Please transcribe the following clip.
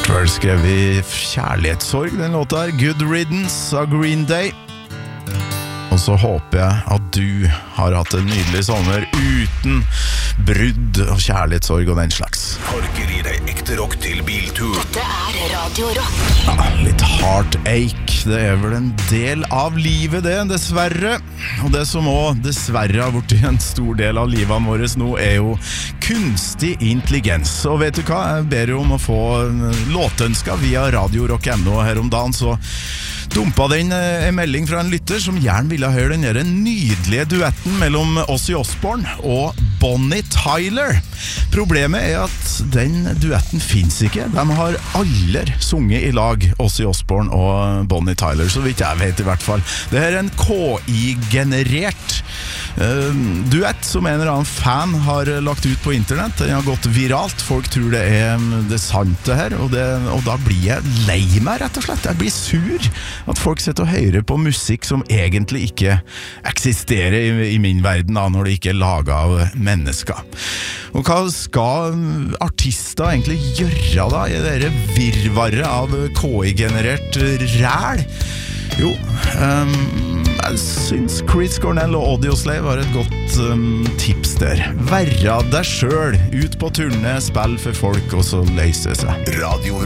Purple skrev i kjærlighetssorg, den låta her. Good Riddance av Green Day. Og så håper jeg at du har hatt en nydelig sommer uten brudd og kjærlighetssorg og den slags. Orker i deg ekte rock til biltur. Dette Radio Rock. Ja, litt heartache, det vel en del av livet det, dessverre. Og det som også dessverre har vært en stor del av livet vårt nå jo kunstig intelligens. Og vet du hva, jeg ber jo om å få låtønsker via Radio Rock.no her om dagen, så dumpa den en melding fra en lytter som gjerne ville høre den nydelige duetten mellom Ozzy Osbourne og Bonnie Tyler. Problemet at den duetten finnes ikke. De har aldri sunget i lag, Ozzy Osbourne og Bonnie Tyler, så vidt jeg vet i hvert fall. Det her en KI-generert duett som en eller annen fan har lagt ut på internett. Den har gått viralt. Folk tror det det sant det her, og da blir jeg lei meg rett og slett. Jeg blir sur at folk sitter og hører på musikk som egentlig ikke eksisterer i min verden da, når det ikke laget av mennesker. Og hva skal artister egentlig gjøre da i dette virvaret av KI-generert ræl? Jo, jeg synes Chris Cornell og Audioslave var et godt tips der. Være deg selv, ut på turné, spill for folk og så løse seg. Radio